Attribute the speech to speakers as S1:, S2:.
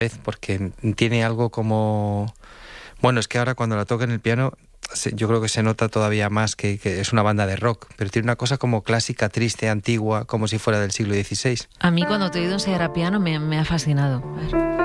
S1: vez, porque tiene algo como... Bueno, es que ahora cuando la toca en el piano, yo creo que se nota todavía más que es una banda de rock, pero tiene una cosa como clásica, triste, antigua, como si fuera del siglo XVI.
S2: A mí cuando te he oído ensayar a piano me ha fascinado. A ver.